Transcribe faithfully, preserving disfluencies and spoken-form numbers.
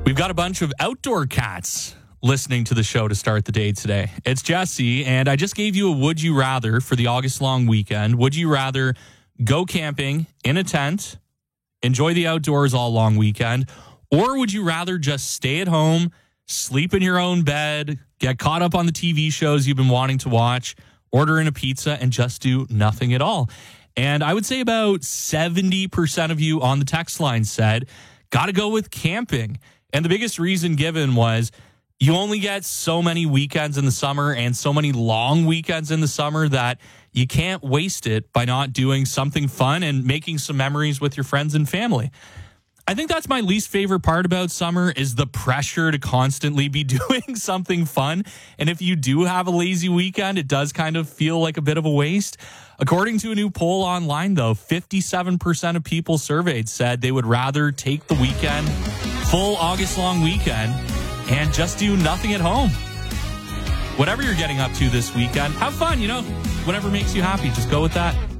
We've got a bunch of outdoor cats listening to the show to start the day today. It's Jesse, and I just gave you a would you rather for the August long weekend. Would you rather go camping in a tent, enjoy the outdoors all long weekend, or would you rather just stay at home, sleep in your own bed, get caught up on the T V shows you've been wanting to watch, order in a pizza, and just do nothing at all? And I would say about seventy percent of you on the text line said, got to go with camping. And the biggest reason given was you only get so many weekends in the summer and so many long weekends in the summer that you can't waste it by not doing something fun and making some memories with your friends and family. I think that's my least favorite part about summer is the pressure to constantly be doing something fun. And if you do have a lazy weekend, it does kind of feel like a bit of a waste. According to a new poll online, though, fifty-seven percent of people surveyed said they would rather take the weekend, full August long weekend, and just do nothing at home. Whatever you're getting up to this weekend, have fun, you know, whatever makes you happy, just go with that.